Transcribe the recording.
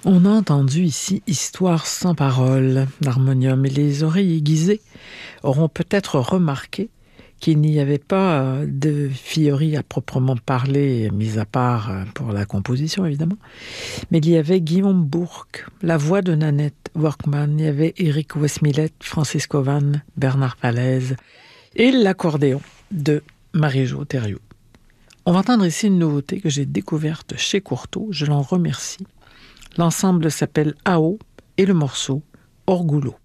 On a entendu ici Histoire sans parole d'harmonium et les oreilles aiguisées auront peut-être remarqué qu'il n'y avait pas de Fiori à proprement parler, mis à part pour la composition évidemment, mais il y avait Guillaume Bourque, la voix de Nanette Workman, il y avait Éric Westmillet, Francisco Vann, Bernard Palaise et l'accordéon de Marie-Jo Thériault. On va entendre ici une nouveauté que j'ai découverte chez Courtauld, je l'en remercie. L'ensemble s'appelle AO et le morceau Orgullo.